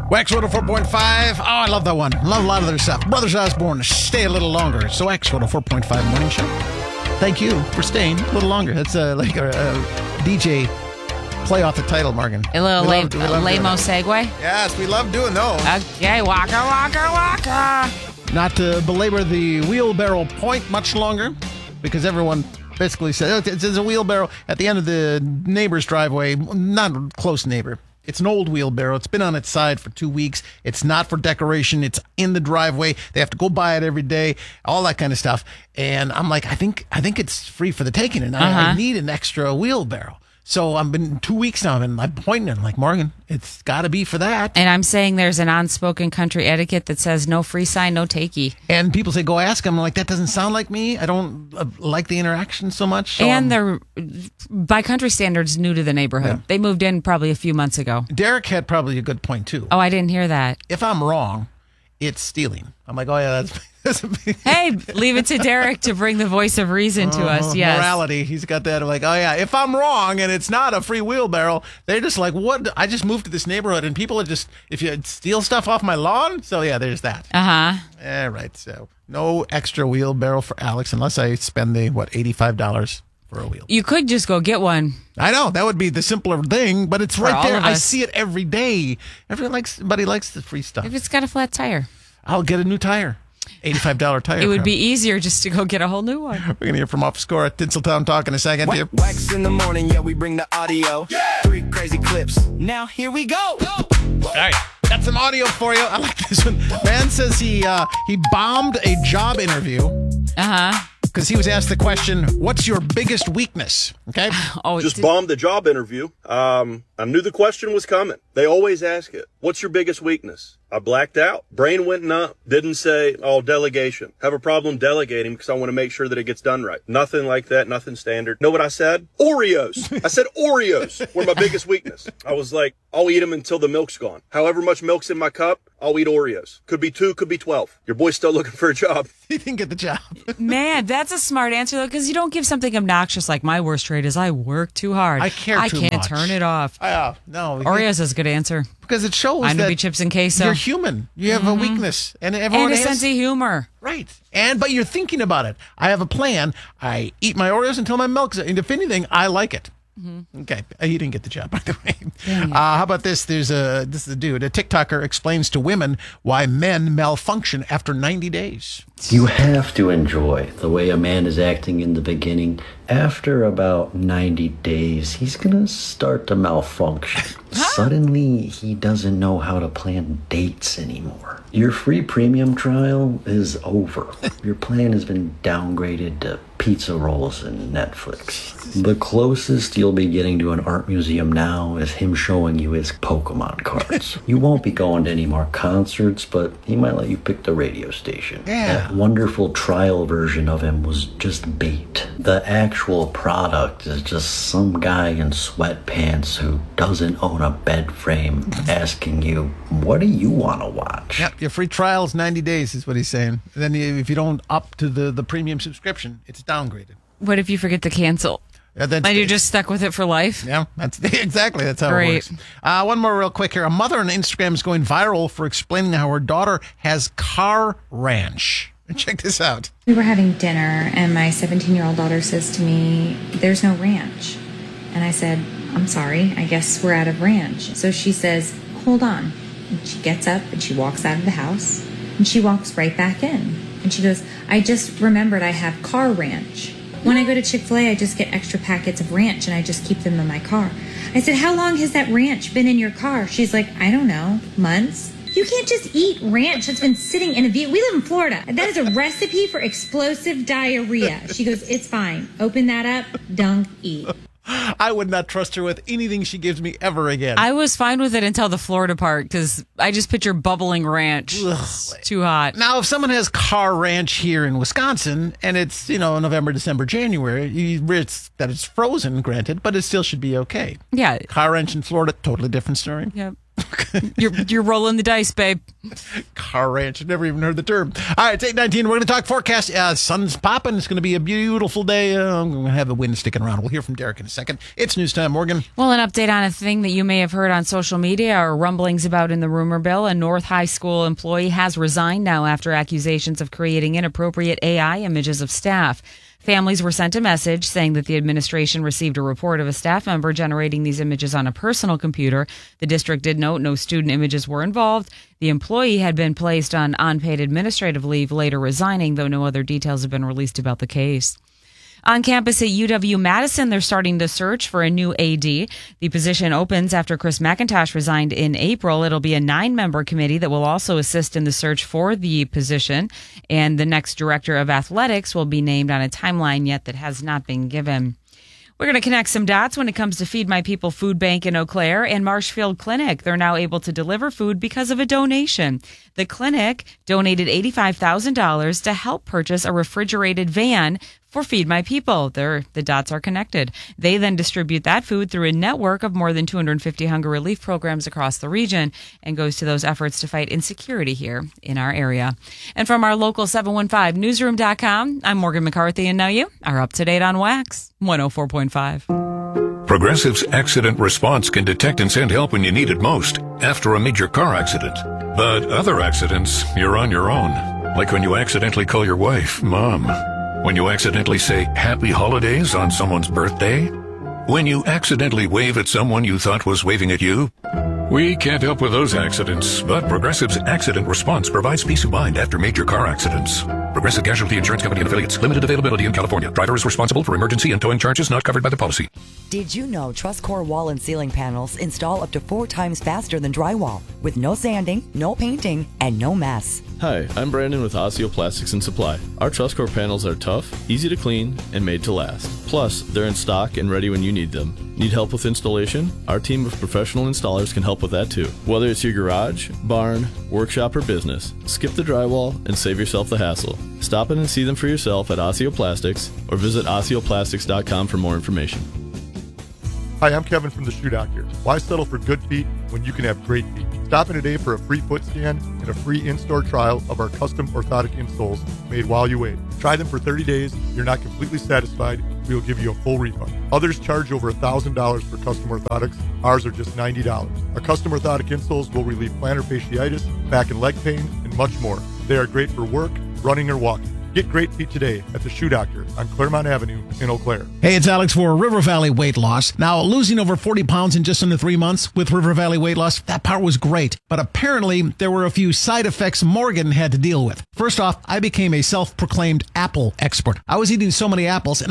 Wax 104.5. Oh, I love that one. Love a lot of their stuff. Brothers Osborne, Stay a Little Longer. So Wax 104.5 Morning Show. Thank you for staying a little longer. That's like a DJ play off the title, Morgan. A little lame-o segue? Yes, we love doing those. Okay, waka, waka, waka. Not to belabor the wheelbarrow point much longer, because everyone basically said there's a wheelbarrow at the end of the neighbor's driveway. Not a close neighbor. It's an old wheelbarrow. It's been on its side for 2 weeks. It's not for decoration. It's in the driveway. They have to go buy it every day, all that kind of stuff. And I'm like, I think it's free for the taking, and I need an extra wheelbarrow. So I've been 2 weeks now, and I'm pointing at it like, Morgan, it's got to be for that. And I'm saying there's an unspoken country etiquette that says no free sign, no takey. And people say, go ask them. I'm like, that doesn't sound like me. I don't like the interaction so much. So and they're, by country standards, new to the neighborhood. Yeah. They moved in probably a few months ago. Derek had probably a good point, too. Oh, I didn't hear that. If I'm wrong, it's stealing. I'm like, oh, yeah, that's hey, leave it to Derek to bring the voice of reason to us. Yes. Morality. He's got that. I'm like, oh, yeah, if I'm wrong and it's not a free wheelbarrow, they're just like, what? I just moved to this neighborhood and people are just, if you steal stuff off my lawn. So, yeah, there's that. All right. So, no extra wheelbarrow for Alex unless I spend the, $85 for a wheel. You could just go get one. I know. That would be the simpler thing, but it's right there. I see it every day. Everybody likes the free stuff. If it's got a flat tire, I'll get a new tire. $85 tire. It would be easier just to go get a whole new one. We're going to hear from Office Score at Tinseltown Talk in a second. Wax in the morning, yeah, we bring the audio. Yeah. 3 crazy clips. Now here we go. All right. Got some audio for you. I like this one. Man says he bombed a job interview. Because he was asked the question, what's your biggest weakness? Okay. Just bombed the job interview. I knew the question was coming. They always ask it. What's your biggest weakness? I blacked out. Brain went numb. Didn't say, delegation. Have a problem delegating because I want to make sure that it gets done right. Nothing like that. Nothing standard. Know what I said? Oreos. I said Oreos were my biggest weakness. I was like, I'll eat them until the milk's gone. However much milk's in my cup, I'll eat Oreos. Could be 2, could be 12. Your boy's still looking for a job. He didn't get the job. Man, that's a smart answer, though, because you don't give something obnoxious like my worst trait is I work too hard. I can't turn it off. No. Oreos is a good answer. Because it shows I'm that be chips and queso. You're human. You have a weakness. And everyone has a sense of humor. Right. But you're thinking about it. I have a plan. I eat my Oreos until my milk's. And if anything, I like it. Okay. He didn't get the job, by the way. How about this? This is a dude. A TikToker explains to women why men malfunction after 90 days. You have to enjoy the way a man is acting in the beginning. After about 90 days, he's going to start to malfunction. Suddenly, he doesn't know how to plan dates anymore. Your free premium trial is over. Your plan has been downgraded to pizza rolls and Netflix. The closest you'll be getting to an art museum now is him showing you his Pokemon cards. You won't be going to any more concerts, but he might let you pick the radio station. Yeah. That wonderful trial version of him was just bait. The actual product is just some guy in sweatpants who doesn't own a bed frame asking you, what do you want to watch? Yep, your free trial is 90 days is what he's saying. And then if you don't up to the premium subscription, it's downgraded. What if you forget to cancel? And you're just stuck with it for life? Yeah, that's how it works. One more real quick here. A mother on Instagram is going viral for explaining how her daughter has car ranch. Check this out. We were having dinner, and my 17-year-old daughter says to me, there's no ranch. And I said, I'm sorry, I guess we're out of ranch. So she says, hold on. And she gets up, and she walks out of the house, and she walks right back in. And she goes, I just remembered I have car ranch. When I go to Chick-fil-A, I just get extra packets of ranch, and I just keep them in my car. I said, how long has that ranch been in your car? She's like, I don't know, months. You can't just eat ranch that's been sitting in a vehicle. We live in Florida. That is a recipe for explosive diarrhea. She goes, it's fine. Open that up, dunk, eat. I would not trust her with anything she gives me ever again. I was fine with it until the Florida part because I just picture bubbling ranch. It's too hot. Now, if someone has car ranch here in Wisconsin and it's, November, December, January, it's frozen, granted, but it still should be okay. Yeah. Car ranch in Florida, totally different story. Yep. You're rolling the dice, babe. Car ranch. Never even heard the term. All right, it's 8:19. We're going to talk forecast. Sun's popping. It's going to be a beautiful day. I'm going to have the wind sticking around. We'll hear from Derek in a second. It's news time, Morgan. Well, an update on a thing that you may have heard on social media or rumblings about in the rumor mill. A North High School employee has resigned now after accusations of creating inappropriate AI images of staff. Families were sent a message saying that the administration received a report of a staff member generating these images on a personal computer. The district did note no student images were involved. The employee had been placed on unpaid administrative leave, later resigning, though no other details have been released about the case. On campus at UW-Madison, they're starting to search for a new AD. The position opens after Chris McIntosh resigned in April. It'll be a 9-member committee that will also assist in the search for the position. And the next director of athletics will be named on a timeline yet that has not been given. We're going to connect some dots when it comes to Feed My People Food Bank in Eau Claire and Marshfield Clinic. They're now able to deliver food because of a donation. The clinic donated $85,000 to help purchase a refrigerated van for Feed My People. The dots are connected. They then distribute that food through a network of more than 250 hunger relief programs across the region and goes to those efforts to fight insecurity here in our area. And from our local 715newsroom.com, I'm Morgan McCarthy, and now you are up to date on Wax 104.5. Progressive's accident response can detect and send help when you need it most after a major car accident. But other accidents, you're on your own. Like when you accidentally call your wife Mom. When you accidentally say Happy Holidays on someone's birthday? When you accidentally wave at someone you thought was waving at you? We can't help with those accidents, but Progressive's accident response provides peace of mind after major car accidents. Progressive Casualty Insurance Company and Affiliates. Limited availability in California. Driver is responsible for emergency and towing charges not covered by the policy. Did you know TrustCore wall and ceiling panels install up to 4 times faster than drywall, with no sanding, no painting, and no mess? Hi, I'm Brandon with Osseo Plastics and Supply. Our TrustCore panels are tough, easy to clean, and made to last. Plus, they're in stock and ready when you need them. Need help with installation? Our team of professional installers can help with that too. Whether it's your garage, barn, workshop, or business, skip the drywall and save yourself the hassle. Stop in and see them for yourself at Osseo Plastics or visit OsseoPlastics.com for more information. Hi, I'm Kevin from the Shoe Doctor. Why settle for good feet when you can have great feet? Stop in today for a free foot scan and a free in-store trial of our custom orthotic insoles made while you wait. Try them for 30 days. If you're not completely satisfied, we will give you a full refund. Others charge over $1,000 for custom orthotics. Ours are just $90. Our custom orthotic insoles will relieve plantar fasciitis, back and leg pain, and much more. They are great for work, running, or walking. Get great feet today at the Shoe Doctor on Claremont Avenue in Eau Claire. Hey, it's Alex for River Valley Weight Loss. Now, losing over 40 pounds in just under 3 months with River Valley Weight Loss, that part was great. But apparently, there were a few side effects Morgan had to deal with. First off, I became a self-proclaimed apple expert. I was eating so many apples, and